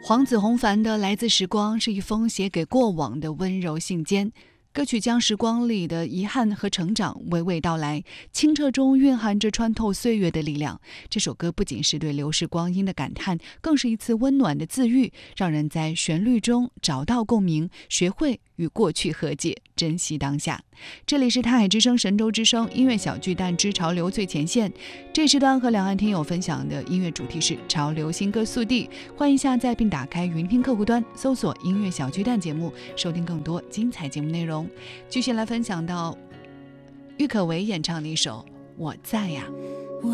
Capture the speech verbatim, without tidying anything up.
黄子弘凡的《来自时光》是一封写给过往的温柔信笺，歌曲将时光里的遗憾和成长娓娓道来，清澈中蕴含着穿透岁月的力量。这首歌不仅是对流逝光阴的感叹，更是一次温暖的自愈，让人在旋律中找到共鸣，学会与过去和解，珍惜当下。这里是台海之声神州之声音乐小巨蛋之潮流最前线，这时段和两岸听友分享的音乐主题是潮流新歌速递，欢迎下载并打开云听客户端，搜索音乐小巨蛋节目，收听更多精彩节目内容。继续来分享到郁可唯演唱的一首《我在呀》。